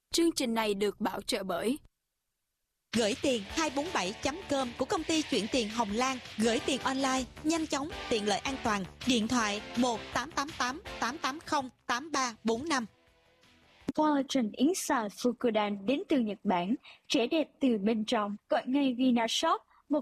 Chương trình này được bảo trợ bởi Gửi tiền 247.com của công ty chuyển tiền Hồng Lan. Gửi tiền online, nhanh chóng, tiện lợi an toàn. Điện thoại 1-888-880-8345. Collagen Inside Fukudan đến từ Nhật Bản, trẻ đẹp từ bên trong. Gọi ngay Vinashop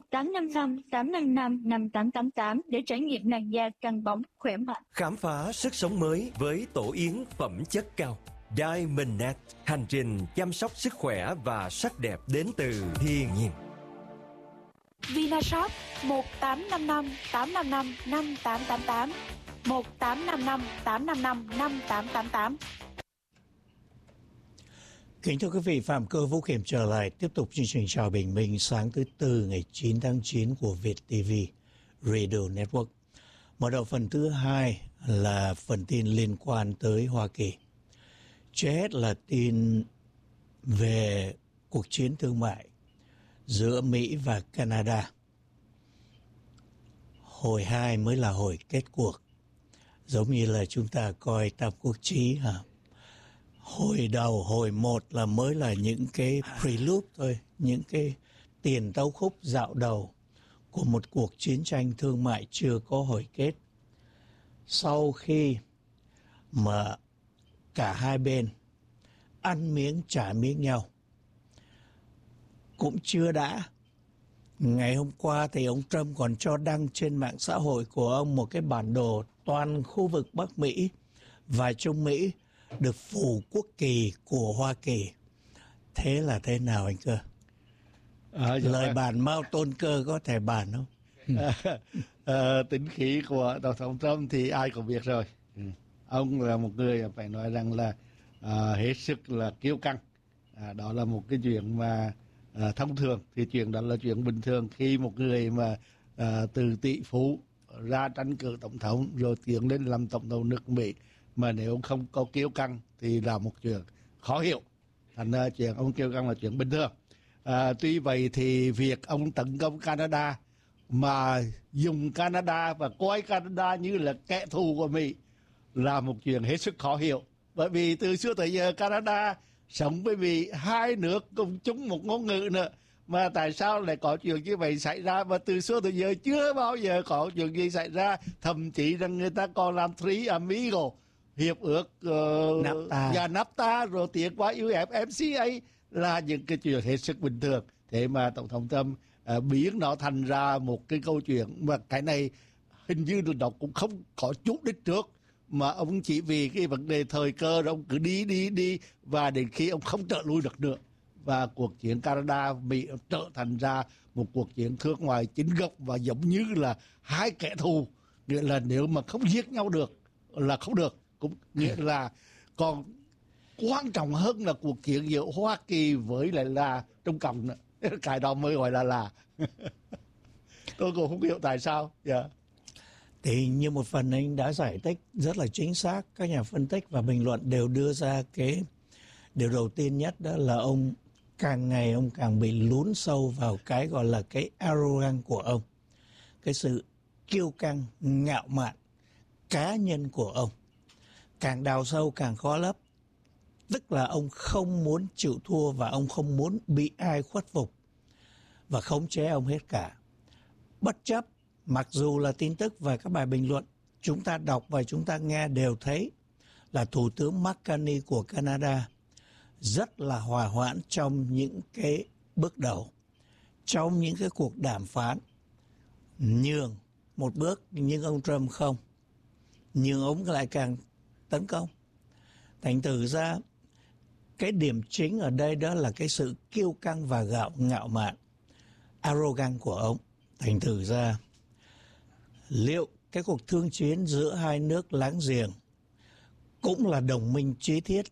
1855-855-5888 để trải nghiệm làn da căng bóng, khỏe mạnh. Khám phá sức sống mới với tổ yến phẩm chất cao. Diamond Net, hành trình chăm sóc sức khỏe và sắc đẹp đến từ thiên nhiên. Vinashop 1855-855-5888 1855-855-5888. Kính thưa quý vị, Phạm Cơ Vũ Khiêm trở lại tiếp tục chương trình Chào Bình Minh sáng thứ Tư ngày 9 tháng 9 của Việt TV Radio Network. Mở đầu phần thứ hai là phần tin liên quan tới Hoa Kỳ. Trước hết là tin về cuộc chiến thương mại giữa Mỹ và Canada. Hồi 2 mới là hồi kết cuộc. Giống như là chúng ta coi Tam Quốc Chí hả? Hồi đầu, hồi 1 là mới là những cái prelude thôi, những cái tiền tấu khúc dạo đầu của một cuộc chiến tranh thương mại chưa có hồi kết. Sau khi mà cả hai bên ăn miếng trả miếng nhau cũng chưa đã. Ngày hôm qua thì ông Trump còn cho đăng trên mạng xã hội của ông một cái bản đồ toàn khu vực Bắc Mỹ và Trung Mỹ được phủ quốc kỳ của Hoa Kỳ. Thế là thế nào anh Cơ? Lời bàn Mao Tôn Cơ có thể bàn không? Tính khí của Tổng thống Trump thì ai cũng biết rồi. Ông là một người phải nói rằng là hết sức là kiêu căng. Đó là một cái chuyện mà thông thường, thì chuyện đó là chuyện bình thường khi một người mà từ tỷ phú ra tranh cử tổng thống rồi tiến lên làm tổng thống nước Mỹ, mà nếu ông không có kiêu căng thì là một chuyện khó hiểu. Thành ra chuyện ông kiêu căng là chuyện bình thường. Tuy vậy thì việc ông tấn công Canada mà dùng Canada và coi Canada như là kẻ thù của Mỹ là một chuyện hết sức khó hiểu. Bởi vì từ xưa tới giờ Canada sống với Mỹ, hai nước cùng chung một ngôn ngữ nữa, mà tại sao lại có chuyện như vậy xảy ra? Và từ xưa tới giờ chưa bao giờ có chuyện gì xảy ra. Thậm chí rằng người ta còn làm Three Amigo, hiệp ước và NAFTA, rồi tiến qua UFMCA, là những cái chuyện hết sức bình thường. Thế mà Tổng thống Trump biến nó thành ra một cái câu chuyện mà cái này hình như là nó cũng không có chút đích trước, mà ông chỉ vì cái vấn đề thời cơ rồi ông cứ đi và đến khi ông không trở lui được nữa, và cuộc chiến Canada Mỹ trở thành ra một cuộc chiến thương mại chính gốc và giống như là hai kẻ thù. Nghĩa là nếu mà không giết nhau được là không được, cũng nghĩa là còn quan trọng hơn là cuộc chiến giữa Hoa Kỳ với lại là Trung Cộng nữa. Cái đó mới gọi là tôi cũng không hiểu tại sao. Thì như một phần anh đã giải thích rất là chính xác, các nhà phân tích và bình luận đều đưa ra cái điều đầu tiên nhất, đó là ông càng ngày ông càng bị lún sâu vào cái gọi là cái arrogance của ông, cái sự kiêu căng, ngạo mạn cá nhân của ông. Càng đào sâu càng khó lấp. Tức là ông không muốn chịu thua và ông không muốn bị ai khuất phục và khống chế ông hết cả. Bất chấp, mặc dù là tin tức và các bài bình luận chúng ta đọc và chúng ta nghe đều thấy là Thủ tướng Mark Carney của Canada rất là hòa hoãn trong những cái bước đầu, trong những cái cuộc đàm phán, nhường một bước, nhưng ông Trump không. Nhưng ông lại càng tấn công. Thành thử ra cái điểm chính ở đây đó là cái sự kiêu căng và ngạo mạn, arrogant của ông. Thành thử ra liệu cái cuộc thương chiến giữa hai nước láng giềng cũng là đồng minh chí thiết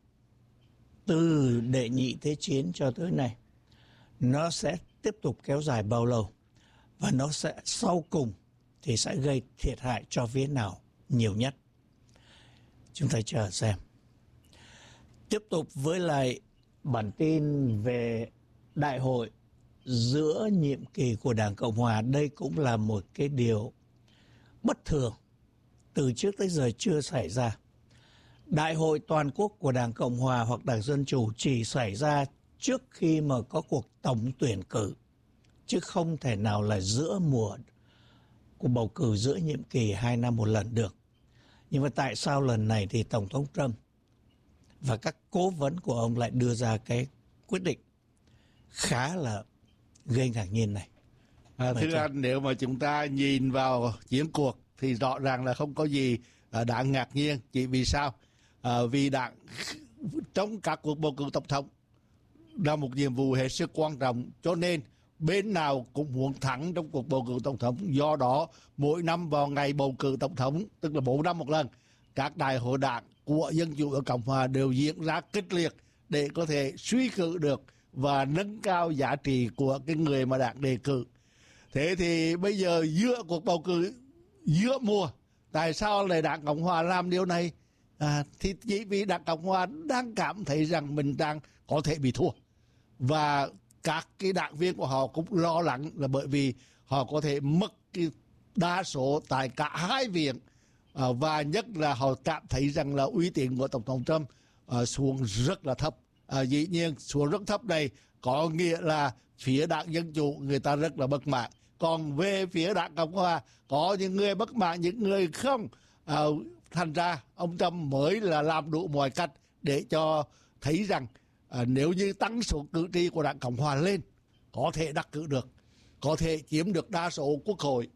từ đệ nhị thế chiến cho tới nay, nó sẽ tiếp tục kéo dài bao lâu, và nó sẽ sau cùng thì sẽ gây thiệt hại cho phía nào nhiều nhất? Chúng ta chờ xem. Tiếp tục với lại bản tin về đại hội giữa nhiệm kỳ của Đảng Cộng Hòa. Đây cũng là một cái điều bất thường, từ trước tới giờ chưa xảy ra. Đại hội toàn quốc của Đảng Cộng Hòa hoặc Đảng Dân Chủ chỉ xảy ra trước khi mà có cuộc tổng tuyển cử, chứ không thể nào là giữa mùa của bầu cử giữa nhiệm kỳ 2 năm một lần được. Nhưng mà tại sao lần này thì Tổng thống Trump và các cố vấn của ông lại đưa ra cái quyết định khá là gây ngạc nhiên này? Thưa anh, nếu mà chúng ta nhìn vào chiến cuộc thì rõ ràng là không có gì đáng ngạc nhiên. Chỉ vì sao? Vì đảng trong các cuộc bầu cử tổng thống là một nhiệm vụ hết sức quan trọng, cho nên bên nào cũng muốn thắng trong cuộc bầu cử tổng thống. Do đó mỗi năm vào ngày bầu cử tổng thống, tức là 4 năm một lần, các đại hội đảng của Dân Chủ ở Cộng Hòa đều diễn ra kịch liệt để có thể suy cử được và nâng cao giá trị của cái người mà đảng đề cử. Thế thì bây giờ giữa cuộc bầu cử giữa mùa, tại sao lại Đảng Cộng Hòa làm điều này? Thì chỉ vì Đảng Cộng Hòa đang cảm thấy rằng mình đang có thể bị thua, và các cái đảng viên của họ cũng lo lắng là bởi vì họ có thể mất cái đa số tại cả hai viện, và nhất là họ cảm thấy rằng là uy tín của Tổng thống Trump xuống rất là thấp. Dĩ nhiên xuống rất thấp này có nghĩa là phía Đảng Dân Chủ người ta rất là bất mãn, còn về phía Đảng Cộng Hòa có những người bất mãn, những người không. Thành ra ông Trump mới là làm đủ mọi cách để cho thấy rằng nếu như tăng số cử tri của Đảng Cộng Hòa lên, có thể đắc cử được, có thể chiếm được đa số quốc hội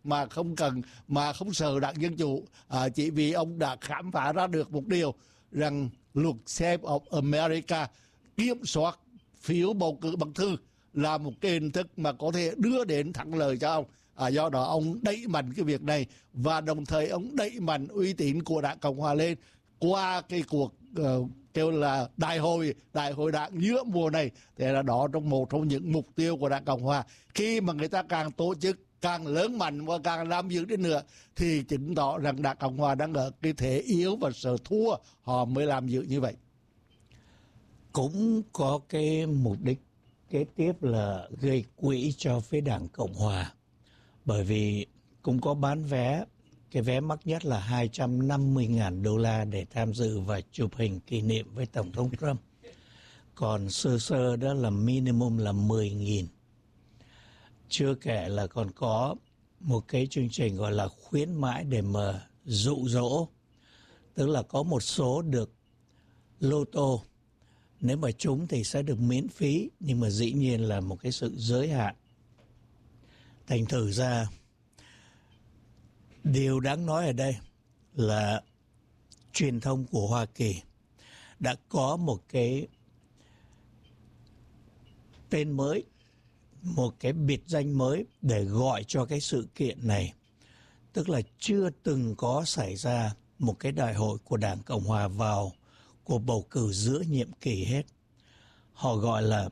mà không sợ Đảng Dân Chủ. Chỉ vì ông đã khám phá ra được một điều rằng luật Save of America kiểm soát phiếu bầu cử bằng thư là một cái hình thức mà có thể đưa đến thắng lợi cho ông. Do đó ông đẩy mạnh cái việc này, và đồng thời ông đẩy mạnh uy tín của Đảng Cộng Hòa lên qua cái cuộc kêu là đại hội đảng giữa mùa này. Thế là đó một trong những mục tiêu của Đảng Cộng Hòa. Khi mà người ta càng tổ chức, càng lớn mạnh và càng làm dữ đến nữa thì chứng tỏ rằng Đảng Cộng Hòa đang ở cái thế yếu và sợ thua, họ mới làm dữ như vậy. Cũng có cái mục đích kế tiếp là gây quỹ cho phía Đảng Cộng Hòa, bởi vì cũng có bán vé. Cái vé mắc nhất là $250,000 để tham dự và chụp hình kỷ niệm với Tổng thống Trump. Còn sơ đó là minimum là 10.000. Chưa kể là còn có một cái chương trình gọi là khuyến mãi để mà dụ dỗ. Tức là có một số được lô tô, nếu mà trúng thì sẽ được miễn phí, nhưng mà dĩ nhiên là một cái sự giới hạn. Thành thử ra, điều đáng nói ở đây là truyền thông của Hoa Kỳ đã có một cái tên mới, một cái biệt danh mới để gọi cho cái sự kiện này. Tức là chưa từng có xảy ra một cái đại hội của Đảng Cộng Hòa vào cuộc bầu cử giữa nhiệm kỳ hết. Họ gọi là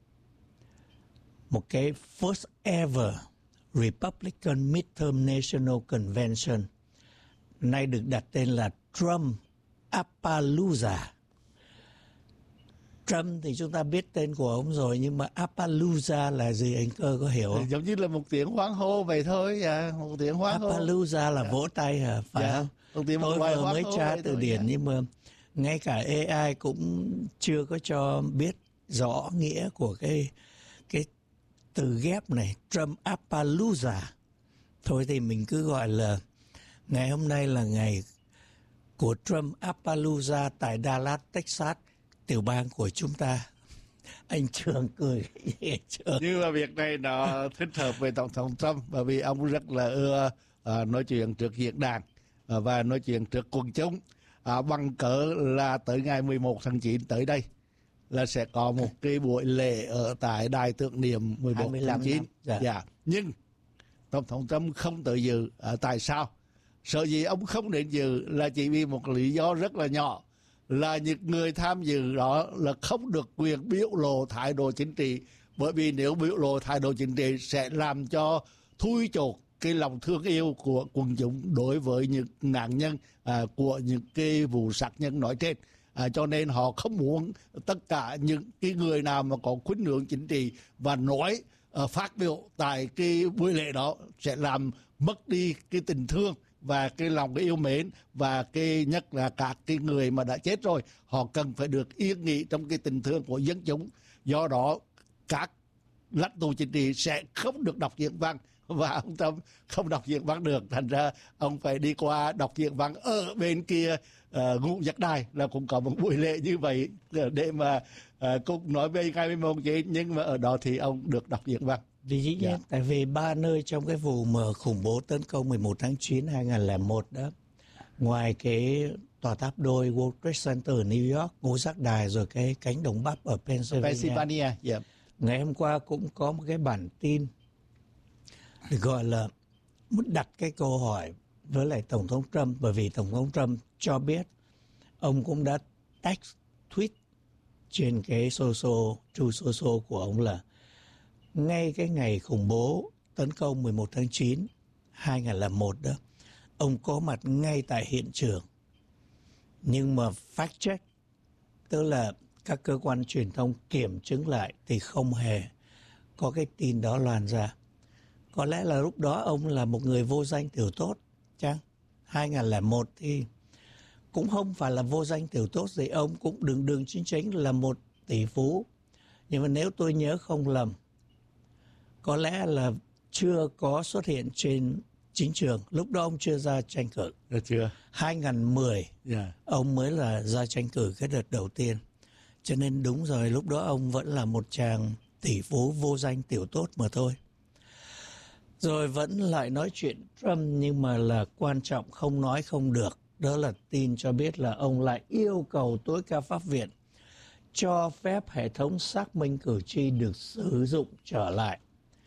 một cái first ever Republican Midterm National Convention, nay được đặt tên là Trump-Appalooza. Trump thì chúng ta biết tên của ông rồi, nhưng mà Appalooza là gì anh Cơ có hiểu không? Giống như là một tiếng hoan hô vậy thôi. Một tiếng hoan hô. Appalooza là vỗ tay hả? Phải không? Tôi vừa mới tra từ điển, nhưng mà ngay cả AI cũng chưa có cho biết rõ nghĩa của cái từ ghép này, Trump-Appalooza. Thôi thì mình cứ gọi là ngày hôm nay là ngày của Trump-Appalooza tại Dallas, Texas, tiểu bang của chúng ta. Anh Trường cười dễ chưa? Nhưng mà việc này nó thích hợp với Tổng thống Trump, bởi vì ông rất là ưa nói chuyện trước diễn đàn và nói chuyện trước quần chúng. Bằng cớ là tới ngày 11 tháng 9 tới đây là sẽ có một cái buổi lễ ở tại đài tưởng niệm 11 tháng 9. Dạ. Nhưng Tổng thống Trump không tới dự. Tại sao? Sợ gì ông không đến dự là chỉ vì một lý do rất là nhỏ, là những người tham dự đó là không được quyền biểu lộ thái độ chính trị, bởi vì nếu biểu lộ thái độ chính trị sẽ làm cho thui chột cái lòng thương yêu của quần chúng đối với những nạn nhân của những cái vụ sát nhân nói trên. Cho nên họ không muốn tất cả những cái người nào mà có khuynh hướng chính trị và nói phát biểu tại cái buổi lễ đó sẽ làm mất đi cái tình thương và cái lòng cái yêu mến, và cái nhất là các cái người mà đã chết rồi, họ cần phải được yên nghỉ trong cái tình thương của dân chúng. Do đó các lãnh tụ chính trị sẽ không được đọc diễn văn, và ông Trump không đọc diễn văn được, thành ra ông phải đi qua đọc diễn văn ở bên kia ngũ giác đài, là cũng có một buổi lễ như vậy để mà cũng nói về ngày 11 tháng 9, nhưng mà ở đó thì ông được đọc diễn văn. Vì dĩ nhiên, tại vì 3 nơi trong cái vụ mà khủng bố tấn công 11 tháng 9 2001 đó, ngoài cái tòa tháp đôi World Trade Center ở New York, ngũ giác đài, rồi cái cánh đồng Bắc ở Pennsylvania. Ngày hôm qua cũng có một cái bản tin được gọi là muốn đặt cái câu hỏi với lại Tổng thống Trump, bởi vì Tổng thống Trump cho biết ông cũng đã text tweet trên cái Truth Social của ông là ngay cái ngày khủng bố tấn công 11 tháng 9 2001 đó, ông có mặt ngay tại hiện trường. Nhưng mà fact check, tức là các cơ quan truyền thông kiểm chứng lại thì không hề có cái tin đó loan ra. Có lẽ là lúc đó ông là một người vô danh tiểu tốt chăng? 2001 thì cũng không phải là vô danh tiểu tốt gì, ông cũng đường đường chính chính là một tỷ phú. Nhưng mà nếu tôi nhớ không lầm, có lẽ là chưa có xuất hiện trên chính trường. Lúc đó ông chưa ra tranh cử. Chưa. 2010 ông mới là ra tranh cử cái đợt đầu tiên. Cho nên đúng rồi, lúc đó ông vẫn là một chàng tỷ phú vô danh tiểu tốt mà thôi. Rồi vẫn lại nói chuyện Trump, nhưng mà là quan trọng không nói không được. Đó là tin cho biết là ông lại yêu cầu tối cao pháp viện cho phép hệ thống xác minh cử tri được sử dụng trở lại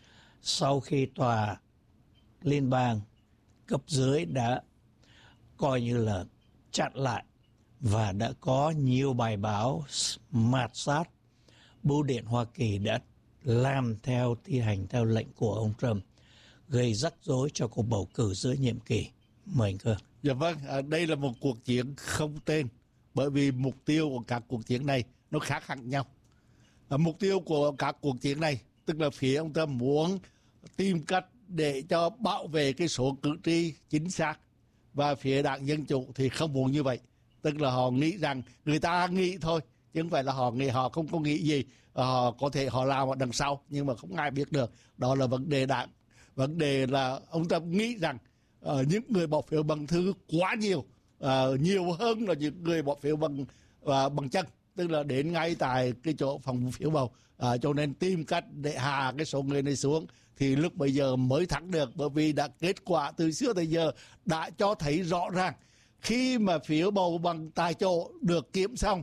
sau khi tòa liên bang cấp dưới đã coi như là chặn lại, và đã có nhiều bài báo mạt sát bưu điện Hoa Kỳ đã làm theo, thi hành theo lệnh của ông Trump, gây rắc rối cho cuộc bầu cử giữa nhiệm kỳ. Mời anh Cơ. Dạ vâng, đây là một cuộc chiến không tên, bởi vì mục tiêu của các cuộc chiến này nó khác hẳn nhau. Mục tiêu của các cuộc chiến này, tức là phía ông Trump muốn tìm cách để cho bảo vệ cái số cử tri chính xác, và phía đảng Dân Chủ thì không muốn như vậy. Tức là họ nghĩ rằng người ta nghĩ thôi, chứ không phải là họ nghĩ, họ không có nghĩ gì. Họ có thể họ làm ở đằng sau, nhưng mà không ai biết được. Đó là vấn đề đảng. Vấn đề là ông Trump nghĩ rằng những người bỏ phiếu bằng thư quá nhiều, nhiều hơn là những người bỏ phiếu bằng chân, tức là đến ngay tại cái chỗ phòng phiếu bầu, cho nên tìm cách để hạ cái số người này xuống, thì lúc bây giờ mới thắng được. Bởi vì đã kết quả từ xưa tới giờ đã cho thấy rõ ràng khi mà phiếu bầu bằng tại chỗ được kiểm xong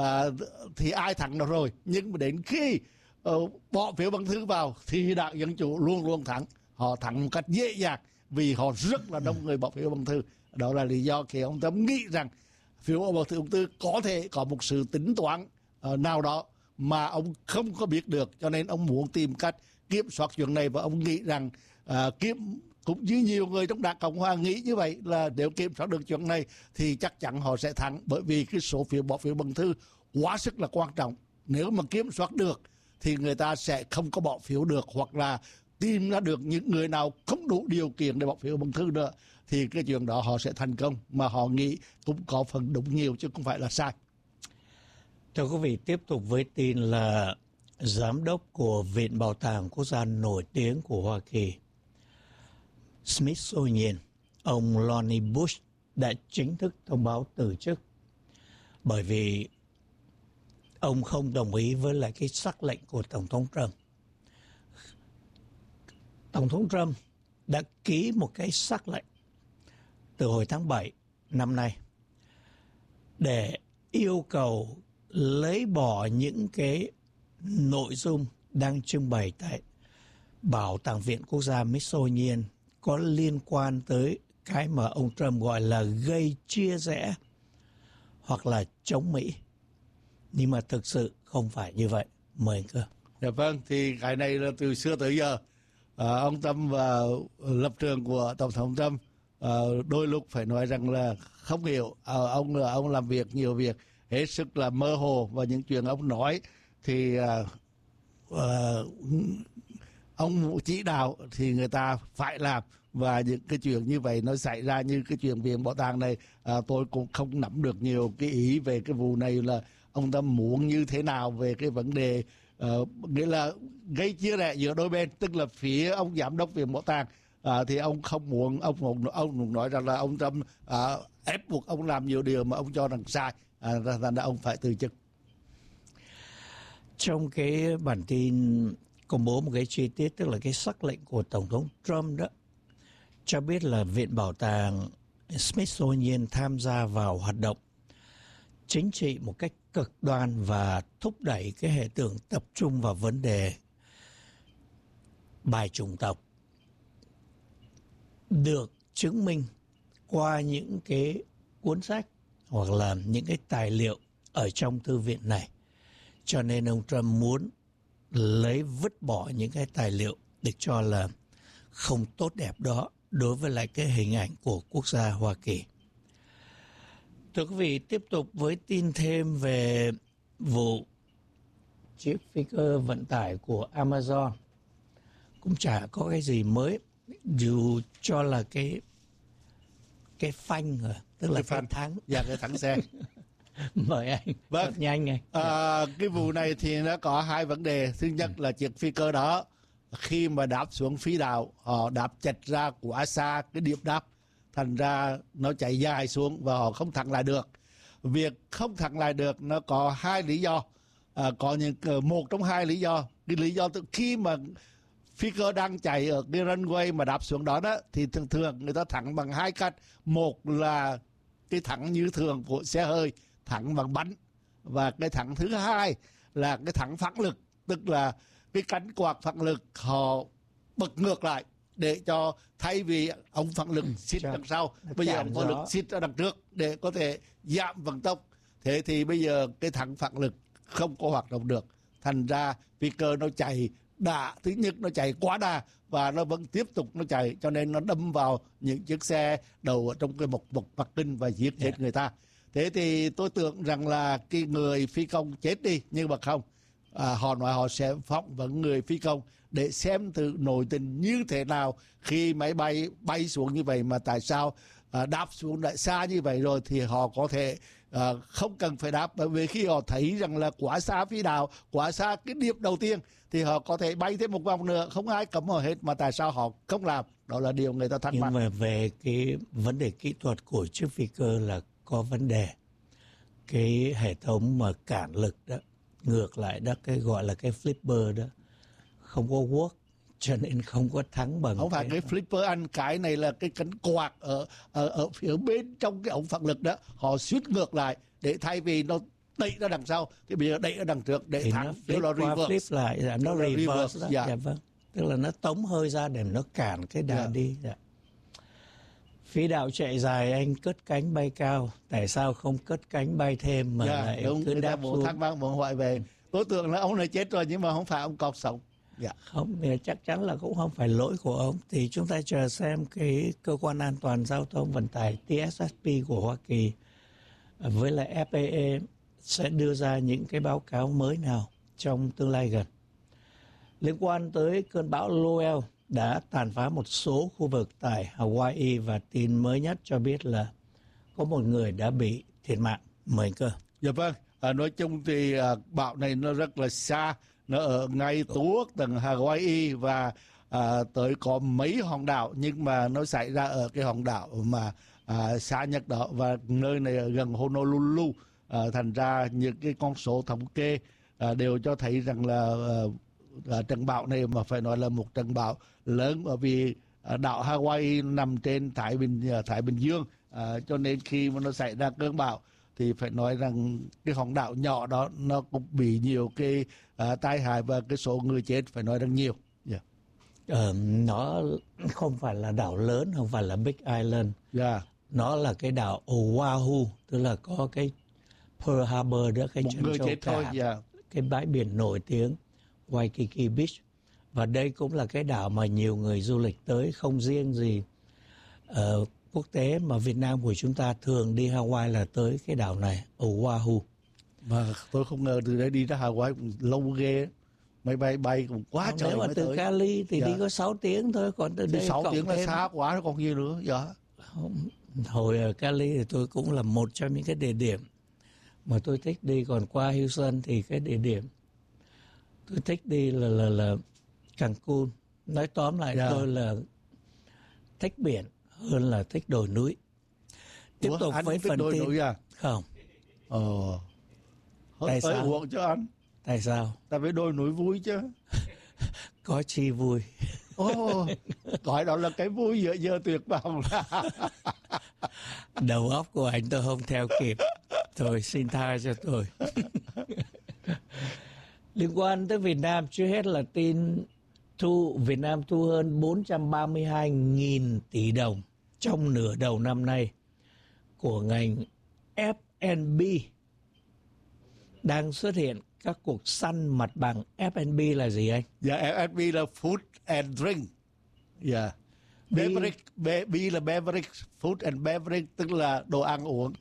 thì ai thắng nó rồi, nhưng mà đến khi bỏ phiếu bằng thư vào thì đảng Dân Chủ luôn luôn thắng. Họ thắng một cách dễ dàng vì họ rất là đông người bỏ phiếu bằng thư. Đó là lý do khi ông Trump nghĩ rằng phiếu bầu thư có thể có một sự tính toán nào đó mà ông không có biết được, cho nên ông muốn tìm cách kiểm soát chuyện này. Và ông nghĩ rằng cũng như nhiều người trong Đảng Cộng Hòa nghĩ như vậy, là nếu kiểm soát được chuyện này thì chắc chắn họ sẽ thắng, bởi vì cái số phiếu bỏ phiếu bằng thư quá sức là quan trọng. Nếu mà kiểm soát được thì người ta sẽ không có bỏ phiếu được, hoặc là tìm ra được những người nào không đủ điều kiện để bỏ phiếu bằng thư nữa, thì cái chuyện đó họ sẽ thành công. Mà họ nghĩ cũng có phần đúng nhiều chứ không phải là sai. Thưa quý vị, tiếp tục với tin là giám đốc của Viện Bảo tàng Quốc gia nổi tiếng của Hoa Kỳ, Smithsonian, ông Lonnie Bush đã chính thức thông báo từ chức, bởi vì ông không đồng ý với lại cái sắc lệnh của Tổng thống Trump. Tổng thống Trump đã ký một cái sắc lệnh từ hồi tháng 7 năm nay để yêu cầu lấy bỏ những cái nội dung đang trưng bày tại Bảo tàng Viện Quốc gia Smithsonian có liên quan tới cái mà ông Trump gọi là gây chia rẽ hoặc là chống Mỹ. Nhưng mà thực sự không phải như vậy. Mời anh Cơ. Dạ vâng, thì cái này là từ xưa tới giờ ông Trump và lập trường của Tổng thống Trump đôi lúc phải nói rằng là không hiểu. Ông làm việc nhiều việc hết sức là mơ hồ, và những chuyện ông nói thì ông chỉ đạo thì người ta phải làm, và những cái chuyện như vậy nó xảy ra như cái chuyện viện bảo tàng này, tôi cũng không nắm được nhiều cái ý về cái vụ này là ông ta muốn như thế nào về cái vấn đề nghĩa là gây chia rẽ giữa đôi bên, tức là phía ông giám đốc viện bảo tàng thì ông không muốn, ông nói rằng là ông Trump ép buộc ông làm nhiều điều mà ông cho rằng sai, thành ra ông phải từ chức. Trong cái bản tin công bố một cái chi tiết, tức là cái sắc lệnh của Tổng thống Trump đó, cho biết là Viện Bảo tàng Smithsonian tham gia vào hoạt động chính trị một cách cực đoan và thúc đẩy cái hệ tưởng tập trung vào vấn đề bài chủng tộc, được chứng minh qua những cái cuốn sách hoặc là những cái tài liệu ở trong thư viện này. Cho nên ông Trump muốn vứt bỏ những cái tài liệu được cho là không tốt đẹp đó đối với lại cái hình ảnh của quốc gia Hoa Kỳ. Thưa quý vị, tiếp tục với tin thêm về vụ chiếc phi cơ vận tải của Amazon. Cũng chả có cái gì mới, dù cho là cái phanh rồi, tức là cái thắng. Dạ, cái thắng xe. Mời anh, vâng. nhanh anh. Cái vụ này thì nó có hai vấn đề. Thứ nhất là chiếc phi cơ đó khi mà đáp xuống phi đạo, họ đáp chệch ra quá xa cái điểm đáp, thành ra nó chạy dài xuống và họ không thẳng lại được. Việc không thẳng lại được nó có hai lý do. Có một trong hai lý do. Cái lý do khi mà phi cơ đang chạy ở cái runway mà đáp xuống đó thì thường người ta thẳng bằng hai cách. Một là cái thẳng như thường của xe hơi, thẳng bằng bánh. Và cái thẳng thứ hai là cái thẳng phản lực, tức là cái cánh quạt phản lực họ bật ngược lại để cho thay vì ông phản lực xịt đằng sau, bây giờ ông phản lực xịt ở đằng trước để có thể giảm vận tốc. Thế thì bây giờ cái thẳng phản lực không có hoạt động được, thành ra phi cơ nó chạy thứ nhất nó chạy quá đà và nó vẫn tiếp tục nó chạy, cho nên nó đâm vào những chiếc xe đầu ở trong cái mộc Bắc Kinh và giết chết người ta. Thế thì tôi tưởng rằng là cái người phi công chết đi, nhưng mà không. Họ nói họ sẽ phỏng vấn người phi công để xem từ nội tình như thế nào khi máy bay xuống như vậy, mà tại sao đáp xuống lại xa như vậy rồi thì họ có thể không cần phải đáp, bởi vì khi họ thấy rằng là quá xa phi đạo, quá xa cái điểm đầu tiên thì họ có thể bay thêm một vòng nữa, không ai cấm họ hết, mà tại sao họ không làm? Đó là điều người ta thắc mắc. Nhưng mà về cái vấn đề kỹ thuật của chiếc phi cơ là có vấn đề. Cái hệ thống mà cản lực đó, ngược lại đó, cái gọi là cái flipper đó, không có work, cho nên không có thắng bằng. Không phải cái flipper anh, cái này là cái cánh quạt ở phía bên trong cái ống phản lực đó, họ suýt ngược lại để thay vì nó đẩy ra đằng sau thì bây giờ đẩy ra đằng trước để thắng, nó flip lại, nó reverse đó. Dạ vâng, tức là nó tống hơi ra để nó cản cái đà đi. Dạ. Phi đạo chạy dài anh cất cánh bay cao, tại sao không cất cánh bay thêm mà lại cứ đáp xuống? Thắc mắc bộ hỏi về, tôi tưởng là ông này chết rồi nhưng mà không phải, ông còn sống. Dạ. Không, chắc chắn là cũng không phải lỗi của ông. Thì chúng ta chờ xem cái cơ quan an toàn giao thông vận tải TSSP của Hoa Kỳ với lại FAA sẽ đưa ra những cái báo cáo mới nào trong tương lai gần. Liên quan tới cơn bão Noel đã tàn phá một số khu vực tại Hawaii và tin mới nhất cho biết là có một người đã bị thiệt mạng. Mời anh Cơ. Dạ vâng, nói chung thì bão này nó rất là xa, nó ở ngay tuốt tầng Hawaii và tới có mấy hòn đảo, nhưng mà nó xảy ra ở cái hòn đảo mà xa nhất đó, và nơi này ở gần Honolulu. Thành ra những cái con số thống kê đều cho thấy rằng là trận bão này mà phải nói là một trận bão lớn, bởi vì đảo Hawaii nằm trên Thái Bình Dương, cho nên khi mà nó xảy ra cơn bão thì phải nói rằng cái hòn đảo nhỏ đó nó cũng bị nhiều cái tai hại và cái số người chết phải nói rằng nhiều. Nó không phải là đảo lớn, không phải là Big Island. Nó là cái đảo Oahu, tức là có cái Pearl Harbor đó, cái chân châu cảng, cái bãi biển nổi tiếng Waikiki Beach. Và đây cũng là cái đảo mà nhiều người du lịch tới, không riêng gì quốc tế mà Việt Nam của chúng ta thường đi Hawaii là tới cái đảo này, Oahu. Mà tôi không ngờ từ đây đi ra Hawaii cũng lâu ghê. máy bay bay cũng quá trời. Nếu mà từ tới. Cali thì Dạ. đi có 6 tiếng thôi, còn từ đây 6 cộng tiếng là thêm. xa quá, nó còn gì nữa. Dạ. Hồi ở Cali thì tôi cũng là một trong những cái địa điểm mà tôi thích đi. Còn qua Houston thì cái địa điểm tôi thích đi là Cancun. Nói tóm lại Dạ. tôi là thích biển hơn là thích đồi núi. Tiếp tục anh với thích phần đồi tin. núi à? Không. Tại sao? uống cho anh. Tại sao? Tại vì đồi núi vui chứ. Có chi vui. Gọi đó là cái vui giữa giờ tuyệt vọng. Đầu óc của anh tôi không theo kịp. Thôi xin tha cho tôi. Liên quan tới Việt Nam, trước hết là tin Việt Nam thu hơn 432.000 tỷ đồng trong nửa đầu năm nay của ngành F&B. Đang xuất hiện các cuộc săn mặt bằng. F&B là gì anh? Dạ, F&B là food and drink. Dạ. Beverage, B là beverage, food and beverage tức là đồ ăn uống.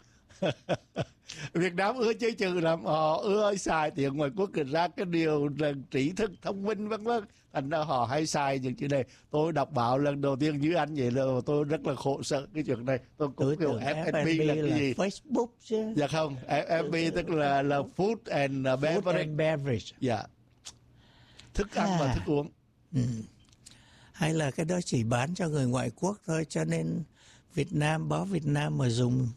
Việt Nam ưa chơi chữ lắm, họ ưa xài tiếng ngoài quốc ra cái điều là trí thức thông minh vân vân, thành ra họ hay xài những chữ này. Tôi đọc báo lần đầu tiên như anh vậy là tôi rất là khổ sở cái chuyện này. Tôi cũng kiểu F&B là cái gì? Facebook chứ. Dạ không, F&B tức là food and beverage. Food and beverage. Dạ. Thức ăn và thức uống. Hay là cái đó chỉ bán cho người ngoại quốc thôi, cho nên báo Việt Nam mà dùng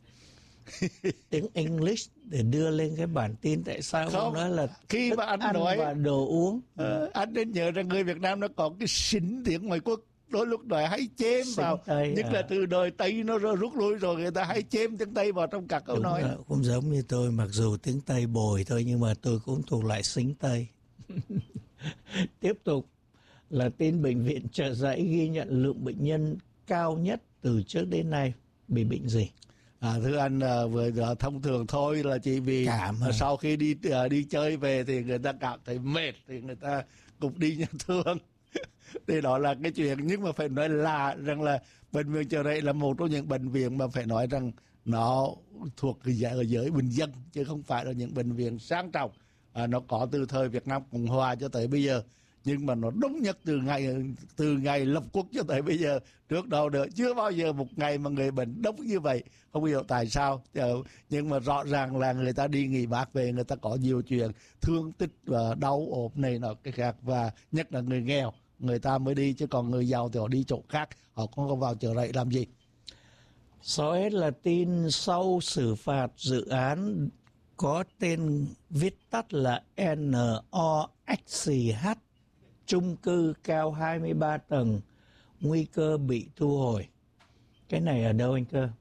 tiếng English để đưa lên cái bản tin. Tại sao không nói là khi thức mà anh ăn nói và đồ uống? Anh nên nhớ rằng người Việt Nam nó có cái xính tiếng ngoại quốc, đôi lúc nói hay chêm vào, nhất là từ đời Tây nó rút lui rồi, người ta hay chêm tiếng Tây vào trong các câu nói. Cũng giống như tôi, mặc dù tiếng Tây bồi thôi nhưng mà tôi cũng thuộc loại xính Tây. Tiếp tục là tin bệnh viện Chợ Giấy ghi nhận lượng bệnh nhân cao nhất từ trước đến nay. Bị bệnh gì? Thưa anh, vừa thông thường thôi là chỉ vì sau khi đi chơi về thì người ta cảm thấy mệt thì người ta cũng đi nhà thương. Thì đó là cái chuyện, nhưng mà phải nói là rằng là bệnh viện Chợ Rẫy là một trong những bệnh viện mà phải nói rằng nó thuộc giới bình dân chứ không phải là những bệnh viện sang trọng. Nó có từ thời Việt Nam Cộng Hòa cho tới bây giờ, nhưng mà nó đúng nhất từ ngày lập quốc cho tới bây giờ. Trước đó nữa chưa bao giờ một ngày mà người bệnh đông như vậy, không hiểu tại sao. Nhưng mà rõ ràng là người ta đi nghỉ mát về, người ta có nhiều chuyện thương tích và đau ốm này nọ cái khác, và nhất là người nghèo người ta mới đi, chứ còn người giàu thì họ đi chỗ khác, họ không có vào Chợ Rẫy làm gì. Sau hết là tin sau xử phạt dự án có tên viết tắt là NOXH, chung cư cao 23 tầng, nguy cơ bị thu hồi. Cái này ở đâu anh Cơ?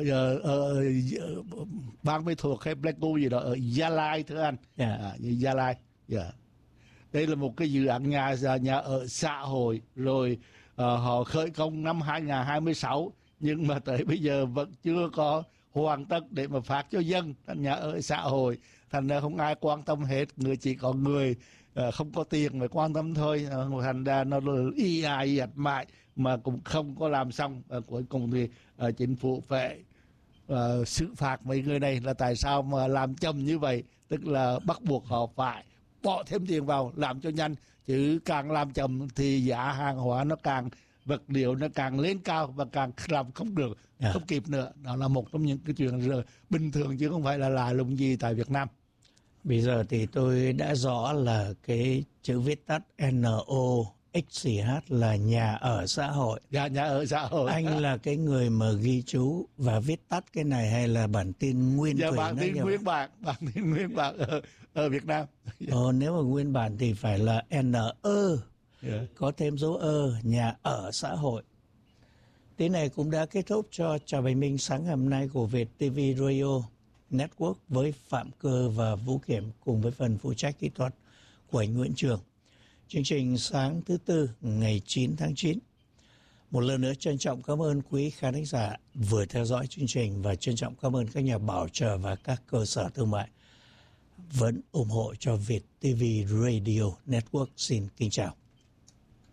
Bang Mê Thuộc hay Pleiku gì đó ở Gia Lai thưa anh. Gia Lai. Đây là một cái dự án nhà ở xã hội rồi, họ khởi công năm 2026 nhưng mà tới bây giờ vẫn chưa có hoàn tất để mà phát cho dân. Nhà ở xã hội thành ra không ai quan tâm hết, chỉ có người không có tiền mới quan tâm thôi. Thành ra nó y ạch mãi mà cũng không có làm xong. Cuối cùng thì chính phủ phải xử phạt mấy người này là tại sao mà làm chậm như vậy, tức là bắt buộc họ phải bỏ thêm tiền vào làm cho nhanh, chứ càng làm chậm thì giá hàng hóa nó càng, vật liệu nó càng lên cao và càng làm không được, không kịp nữa. Đó là một trong những cái chuyện bình thường chứ không phải là lạ lùng gì tại Việt Nam. Bây giờ thì tôi đã rõ là cái chữ viết tắt NOXH là nhà ở xã hội. Nhà ở xã hội. Anh là cái người mà ghi chú và viết tắt cái này hay là bản tin nguyên thủy? Bản tin nguyên bản ở Việt Nam. Nếu mà nguyên bản thì phải là có thêm dấu nhà ở xã hội. Tí này cũng đã kết thúc cho Chào Bình Minh sáng hôm nay của VietTV Radio Network với Phạm Cơ và Vũ Kiểm cùng với phần phụ trách kỹ thuật của anh Nguyễn Trường. Chương trình sáng thứ Tư ngày 9 tháng 9. Một lần nữa trân trọng cảm ơn quý khán thính giả vừa theo dõi chương trình và trân trọng cảm ơn các nhà bảo trợ và các cơ sở thương mại vẫn ủng hộ cho VietTV Radio Network. Xin kính chào.